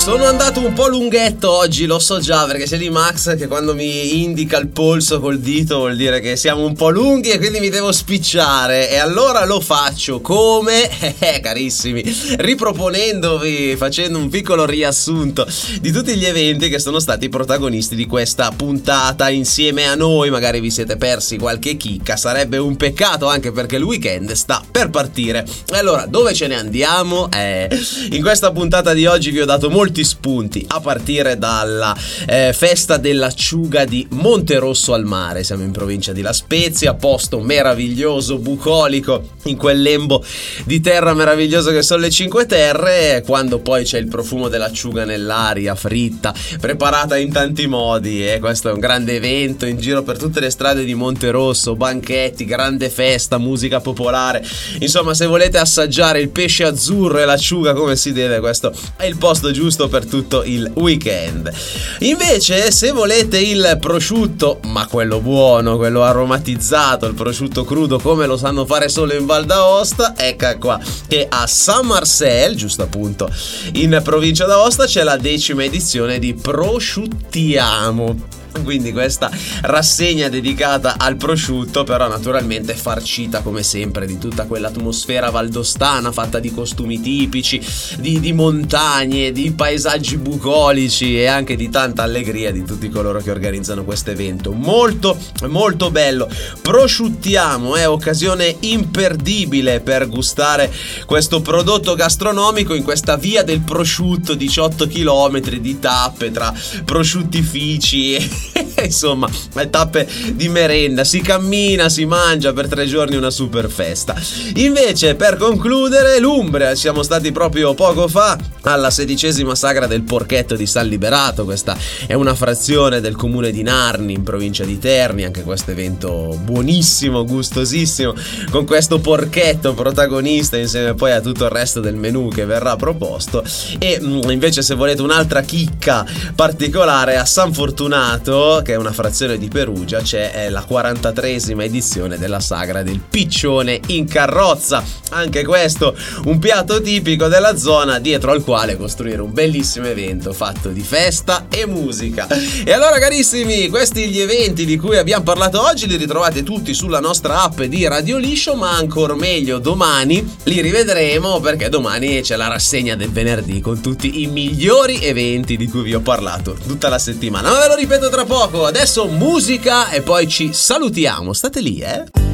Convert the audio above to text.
Sono andato un po' lunghetto oggi, lo so già, perché c'è di Max che quando mi indica il polso col dito vuol dire che siamo un po' lunghi e quindi mi devo spicciare, e allora lo faccio come? Carissimi, riproponendovi, facendo un piccolo riassunto di tutti gli eventi che sono stati protagonisti di questa puntata insieme a noi. Magari vi siete persi qualche chicca, sarebbe un peccato, anche perché il weekend sta per partire. E allora, dove ce ne andiamo? In questa puntata di oggi vi ho dato molti spunti, a partire dalla festa dell'acciuga di Monterosso al Mare. Siamo in provincia di La Spezia, posto meraviglioso, bucolico, in quel lembo di terra meraviglioso che sono le Cinque Terre, quando poi c'è il profumo dell'acciuga nell'aria, fritta, preparata in tanti modi. E questo è un grande evento in giro per tutte le strade di Monterosso, banchetti, grande festa, musica popolare. Insomma, se volete assaggiare il pesce azzurro e l'acciuga come si deve, questo è il posto giusto per tutto il weekend. Invece, se volete il prosciutto, ma quello buono, quello aromatizzato, il prosciutto crudo come lo sanno fare solo in Val d'Aosta, ecco qua che a San Marcel, giusto appunto in provincia d'Aosta, c'è la 10ª edizione di Prosciuttiamo. Quindi questa rassegna dedicata al prosciutto, però naturalmente farcita come sempre di tutta quell'atmosfera valdostana fatta di costumi tipici, di montagne, di paesaggi bucolici e anche di tanta allegria di tutti coloro che organizzano questo evento. Molto molto bello. Prosciuttiamo, è occasione imperdibile per gustare questo prodotto gastronomico in questa via del prosciutto, 18 km di tappe tra prosciuttifici insomma, tappe di merenda, si cammina, si mangia per 3 giorni, una super festa. Invece, per concludere, l'Umbria, siamo stati proprio poco fa alla 16ª sagra del Porchetto di San Liberato. Questa è una frazione del comune di Narni in provincia di Terni. Anche questo evento buonissimo, gustosissimo, con questo porchetto protagonista insieme poi a tutto il resto del menù che verrà proposto. E invece, se volete un'altra chicca particolare, a San Fortunato, che è una frazione di Perugia, c'è la 43ª edizione della sagra del piccione in carrozza. Anche questo un piatto tipico della zona, dietro al quale costruire un bellissimo evento fatto di festa e musica. E allora, carissimi, questi gli eventi di cui abbiamo parlato oggi li ritrovate tutti sulla nostra app di Radio Liscio, ma ancora meglio domani li rivedremo, perché domani c'è la rassegna del venerdì con tutti i migliori eventi di cui vi ho parlato tutta la settimana. Ma ve lo ripeto tra poco. Adesso musica e poi ci salutiamo. State lì,